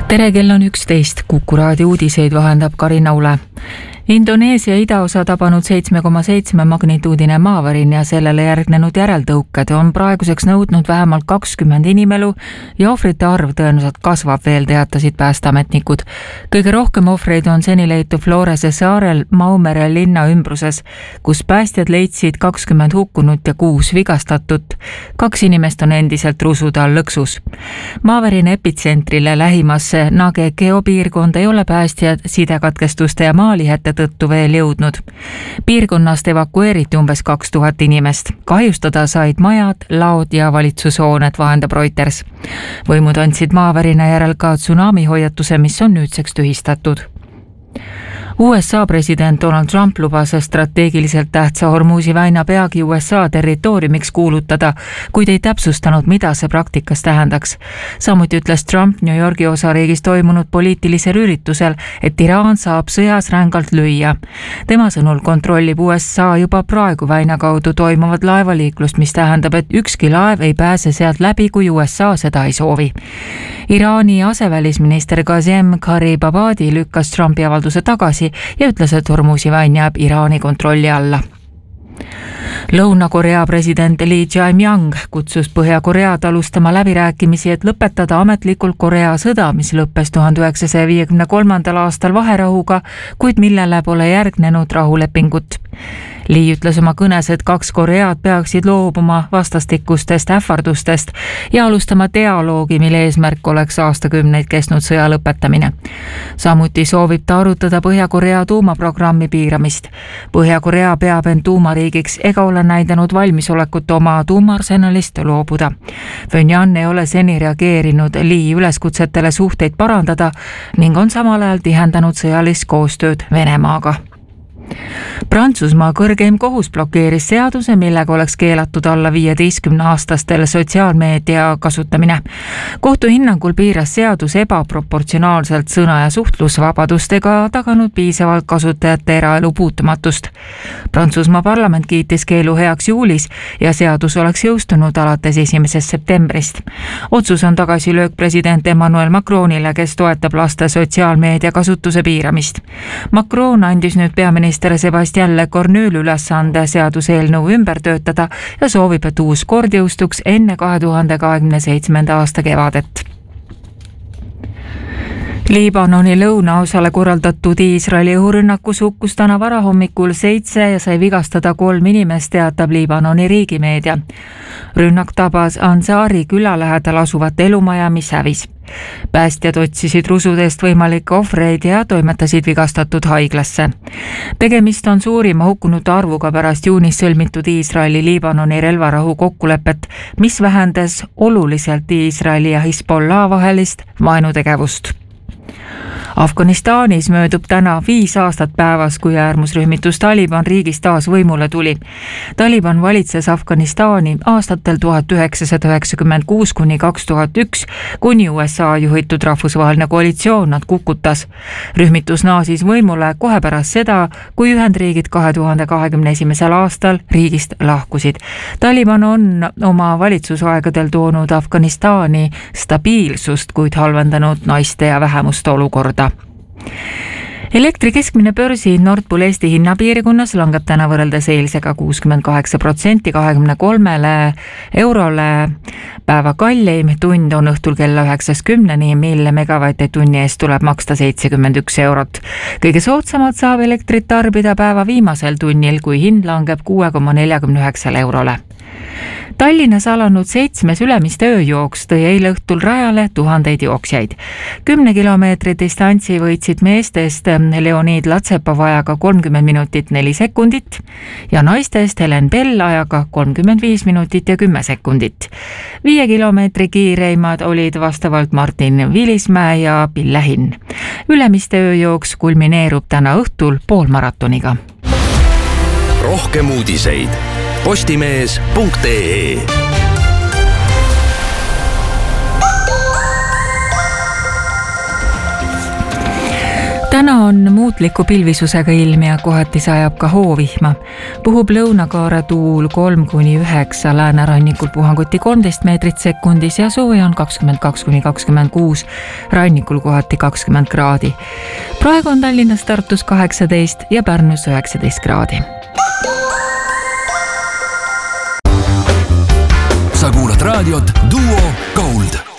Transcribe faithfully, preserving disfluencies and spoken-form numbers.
tere, kell on üksteist. Kuku raadio uudiseid vahendab Karina Ule. Indoneesia idaosa tabanud seitsme koma seitsme magnituudine maavärin ja sellele järgnenud järeltõuked on praeguseks nõudnud vähemalt kakskümmend inimelu ja ohvrite arv tõenäoliselt kasvab veel, teatasid päästeametnikud. Kõige rohkem ohvreid on seni leitud Florese saarel Maumere linna ümbruses, kus päästjad leidsid kakskümmend hukkunut ja kuus vigastatut. Kaks inimest on endiselt rusude all lõksus. Maavärine epitsentrile lähimasse Nagekeo piirkonda ei ole päästjad sidekatkestuste ja maalihete tõttu veel jõudnud. Piirkonnast evakueeriti umbes kaks tuhat inimest. Kahjustada said majad, laod ja valitsushooned, vahendab Reuters. Võimud andsid maavärina järel ka tsunami hoiatuse, mis on nüüdseks tühistatud. U S A president Donald Trump lubas strateegiliselt tähtsa Hormuzi väina peagi U S A territooriumiks kuulutada, kuid ei täpsustanud, mida see praktikas tähendaks. Samuti ütles Trump New Yorgi osariigis toimunud poliitilisel üritusel, et Iraan saab sõjas rängalt lüüa. Tema sõnul kontrollib U S A juba praegu väina kaudu toimuvad laevaliiklust, mis tähendab, et ükski laev ei pääse sealt läbi, kui U S A seda ei soovi. Iraani asevälisminister Qasem Gharibabadi lükkas Trumpi avalduse tagasi ja ütles, et Hormuzi väin jääb Iraani kontrolli alla. Lõuna-Korea president Lee Jae-myung kutsus Põhja-Koread alustama läbirääkimisi, et lõpetada ametlikult Korea sõda, mis lõppes tuhande üheksasaja viiekümne kolmandal aastal vaherahuga, kuid millele pole järgnenud rahulepingut. Lee ütles oma kõnes, et kaks Koread peaksid loobuma vastastikustest ähvardustest ja alustama dialoogi, mille eesmärk oleks aastakümneid kestnud sõja lõpetamine. Samuti soovib ta arutada Põhja-Korea tuumaprogrammi piiramist. Põhja-Korea peab end tuumariigiks ega ole näidanud valmisolekut oma tuumaarsenalist loobuda. Pyongyang ei ole seni reageerinud Lee üleskutsetele suhteid parandada ning on samal ajal tihendanud sõjalist koostööd Venemaaga. Prantsusmaa kõrgeim kohus blokeeris seaduse, millega oleks keelatud alla viieteistkümne aastastel sotsiaalmeedia kasutamine. Kohtu hinnangul piiras seadus ebaproportsionaalselt sõna- ja suhtlusvabadust ega taganud piisavalt kasutajate eraelu puutumatust. Prantsusmaa parlament kiitis keelu heaks juulis ja seadus oleks jõustunud alates esimesest septembrist. Otsus on tagasilöök president Emmanuel Macronile, kes toetab laste sotsiaalmeedia kasutuse piiramist. Macron andis nüüd peaminister Sebastian Lecornul ülesande seaduseelnõu ümber töötada ja soovib, et uus kord jõustuks enne kahe tuhande kahekümne seitsmenda aasta kevadet. Liibanoni lõunaosale korraldatud Iisraeli õhurünnakus hukkus täna varahommikul seitse ja sai vigastada kolm inimest, teatab Liibanoni riigimeedia. Rünnak tabas Ansari küla lähedal asuvat elumaja, mis hävis. Päästjad otsisid rusudest võimalikke ohvreid ja toimetasid vigastatud haiglasse. Tegemist on suurima hukkunute arvuga pärast juunis sõlmitud Iisraeli-Liibanoni relvarahu kokkulepet, mis vähendas oluliselt Iisraeli ja Hezbollah vahelist vaenutegevust. Afganistanis möödub täna viis aastat päevas, kui äärmusrühmitus Taliban riigis taas võimule tuli. Taliban valitses Afganistani aastatel tuhat üheksasada üheksakümmend kuus kuni kaks tuhat üks, kuni U S A juhitud rahvusvaheline koalitsioon nad kukutas. Rühmitus naasis võimule kohe pärast seda, kui Ühendriigid kahe tuhande kahekümne esimesel aastal riigist lahkusid. Taliban on oma valitsusaegadel toonud Afganistani stabiilsust, kuid halvendanud naiste ja vähemuste olukorda. Elektri keskmine börsi Nord Pool Eesti hinnapiirkonnas langeb täna võrreldes eilsega kuuskümmend kaheksa protsenti kahekümne kolmele eurole. Päeva kalleim tund on õhtul kella üheksast kümneni, mille megavatti tunni eest tuleb maksta seitsekümmend üks eurot. Kõige soodsamalt saab elektrit tarbida päeva viimasel tunnil, kui hind langeb kuue koma neljakümne üheksale eurole. Tallinnas alanud seitsmes Ülemiste ööjooks tõi eile õhtul rajale tuhandeid jooksjaid. Kümne kilomeetri distantsi võitsid meestest Leonid Latsepov ajaga kolmkümmend minutit neli sekundit ja naistest Helen Bell ajaga kolmkümmend viis minutit ja kümme sekundit. Viie kilomeetri kiireimad olid vastavalt Martin Vilismäe ja Pille Hinn. Ülemiste ööjooks kulmineerub täna õhtul poolmaratoniga. Rohkem uudiseid postimees punkt ee. täna on muutliku pilvisusega ilm ja kohati sajab ka hoovihma. Puhub lõunakaare tuul kolm kuni üheksa, läänerannikul puhanguti kolmteist meetrit sekundis ja sooja on kakskümmend kaks kuni kakskümmend kuus, rannikul kohati kakskümmend kraadi. Praegu on Tallinnas, Tartus kaheksateist ja Pärnus üheksateist kraadi. Sa kuulad raadiot Duo Gold.